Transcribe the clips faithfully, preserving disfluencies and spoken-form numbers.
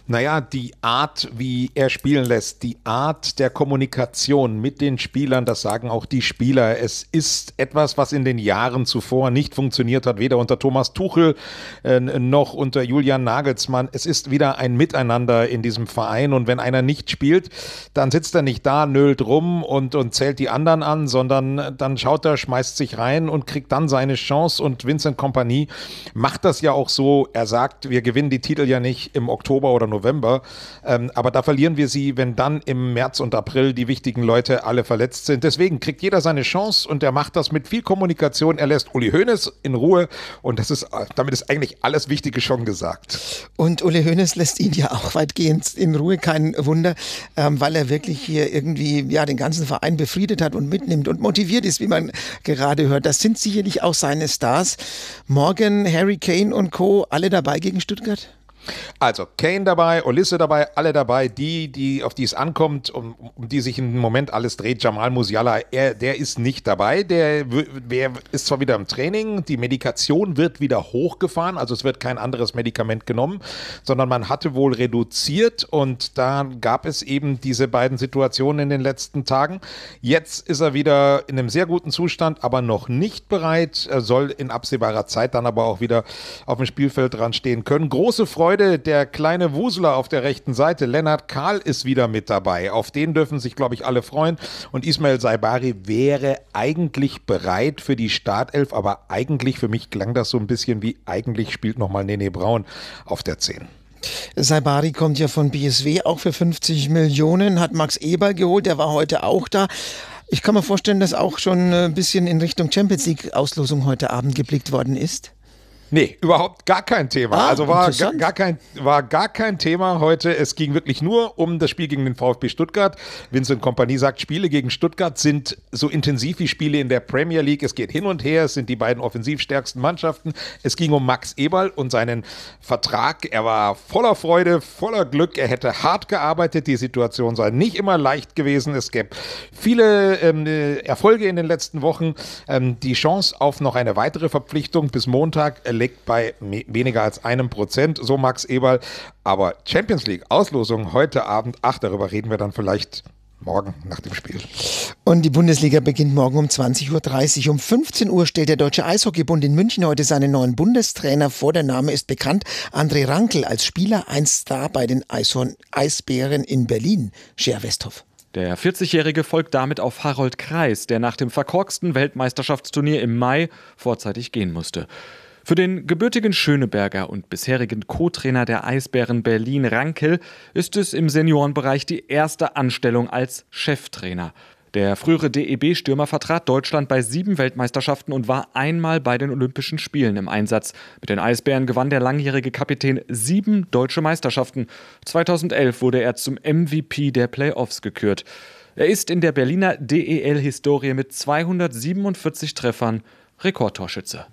Naja, die Art, wie er spielen lässt, die Art der Kommunikation mit den Spielern, das sagen auch die Spieler. Es ist etwas, was in den Jahren zuvor nicht funktioniert hat, weder unter Thomas Tuchel äh, noch unter Julian Nagelsmann. Es ist wieder ein Miteinander in diesem Verein und wenn einer nicht spielt, dann sitzt er nicht da, nölt rum und, und zählt die anderen an, sondern dann schaut er, schmeißt sich rein und kriegt dann seine Chance und Vincent Kompany macht das ja auch so. Er sagt, wir gewinnen die Titel ja nicht im Oktober oder November, ähm, aber da verlieren wir sie, wenn dann im März und April die wichtigen Leute alle verletzt sind. Deswegen kriegt jeder seine Chance und er macht das mit viel Kommunikation. Er lässt Uli Hoeneß in Ruhe und das ist, damit ist eigentlich alles Wichtige schon gesagt. Und Uli Hoeneß lässt ihn ja auch weitgehend in Ruhe, kein Wunder, ähm, weil er wirklich hier irgendwie ja den ganzen Verein befriedet hat und mitnimmt und motiviert ist, wie man gerade hört. Das sind sicherlich auch seine Stars. Morgan, Harry Kane und Co. alle dabei gegen Stuttgart? Also Kane dabei, Olise dabei, alle dabei, die, die auf die es ankommt, um, um die sich im Moment alles dreht. Jamal Musiala, er, der ist nicht dabei, der, der ist zwar wieder im Training, die Medikation wird wieder hochgefahren, also es wird kein anderes Medikament genommen, sondern man hatte wohl reduziert und da gab es eben diese beiden Situationen in den letzten Tagen. Jetzt ist er wieder in einem sehr guten Zustand, aber noch nicht bereit, er soll in absehbarer Zeit dann aber auch wieder auf dem Spielfeld dran stehen können. Große Freude. Der kleine Wuseler auf der rechten Seite, Lennart Kahl, ist wieder mit dabei. Auf den dürfen sich, glaube ich, alle freuen. Und Ismail Saibari wäre eigentlich bereit für die Startelf, aber eigentlich, für mich klang das so ein bisschen wie, eigentlich spielt nochmal Nene Braun auf der zehn. Saibari kommt ja von B S W, auch für fünfzig Millionen, hat Max Eberl geholt, der war heute auch da. Ich kann mir vorstellen, dass auch schon ein bisschen in Richtung Champions League-Auslosung heute Abend geblickt worden ist. Nee, überhaupt gar kein Thema. Ah, also war gar, gar kein, war gar kein Thema heute. Es ging wirklich nur um das Spiel gegen den VfB Stuttgart. Vincent Kompany sagt, Spiele gegen Stuttgart sind so intensiv wie Spiele in der Premier League. Es geht hin und her, es sind die beiden offensivstärksten Mannschaften. Es ging um Max Eberl und seinen Vertrag. Er war voller Freude, voller Glück. Er hätte hart gearbeitet. Die Situation sei nicht immer leicht gewesen. Es gäbe viele ähm, Erfolge in den letzten Wochen. Ähm, die Chance auf noch eine weitere Verpflichtung bis Montag liegt bei weniger als einem Prozent, so Max Eberl. Aber Champions League Auslosung heute Abend, ach, darüber reden wir dann vielleicht morgen nach dem Spiel. Und die Bundesliga beginnt morgen um zwanzig Uhr dreißig. Um fünfzehn Uhr stellt der Deutsche Eishockeybund in München heute seinen neuen Bundestrainer vor. Der Name ist bekannt. André Rankel als Spieler, ein Star bei den Eishorn Eisbären in Berlin. Scher Westhoff. Der vierzigjährige folgt damit auf Harold Kreis, der nach dem verkorksten Weltmeisterschaftsturnier im Mai vorzeitig gehen musste. Für den gebürtigen Schöneberger und bisherigen Co-Trainer der Eisbären Berlin Rankel ist es im Seniorenbereich die erste Anstellung als Cheftrainer. Der frühere D E B-Stürmer vertrat Deutschland bei sieben Weltmeisterschaften und war einmal bei den Olympischen Spielen im Einsatz. Mit den Eisbären gewann der langjährige Kapitän sieben deutsche Meisterschaften. zweitausendelf wurde er zum M V P der Playoffs gekürt. Er ist in der Berliner D E L-Historie mit zweihundertsiebenundvierzig Treffern Rekordtorschütze.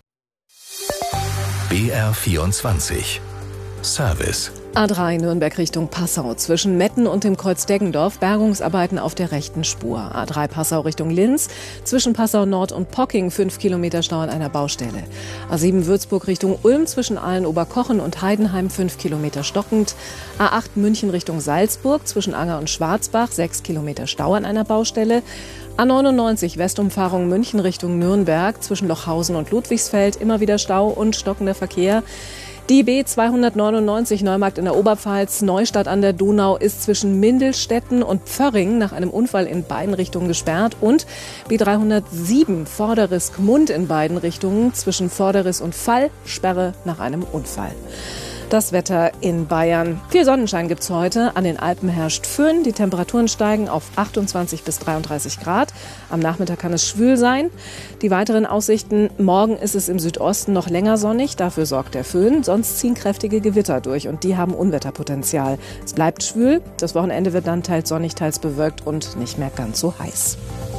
B R vierundzwanzig Service. A drei Nürnberg Richtung Passau. Zwischen Metten und dem Kreuz Deggendorf Bergungsarbeiten auf der rechten Spur. A drei Passau Richtung Linz. Zwischen Passau Nord und Pocking fünf Kilometer Stau an einer Baustelle. A sieben Würzburg Richtung Ulm zwischen Aalen-Oberkochen und Heidenheim fünf Kilometer stockend. A acht München Richtung Salzburg zwischen Anger und Schwarzbach sechs Kilometer Stau an einer Baustelle. A neunundneunzig Westumfahrung München Richtung Nürnberg zwischen Lochhausen und Ludwigsfeld immer wieder Stau und stockender Verkehr. Die B zweihundertneunundneunzig Neumarkt in der Oberpfalz, Neustadt an der Donau ist zwischen Mindelstetten und Pförring nach einem Unfall in beiden Richtungen gesperrt und B dreihundertsieben Vorderriss-Gmund in beiden Richtungen zwischen Vorderriss und Fall, Sperre nach einem Unfall. Das Wetter in Bayern. Viel Sonnenschein gibt's heute. An den Alpen herrscht Föhn. Die Temperaturen steigen auf achtundzwanzig bis dreiunddreißig Grad. Am Nachmittag kann es schwül sein. Die weiteren Aussichten. Morgen ist es im Südosten noch länger sonnig. Dafür sorgt der Föhn. Sonst ziehen kräftige Gewitter durch und die haben Unwetterpotenzial. Es bleibt schwül. Das Wochenende wird dann teils sonnig, teils bewölkt und nicht mehr ganz so heiß.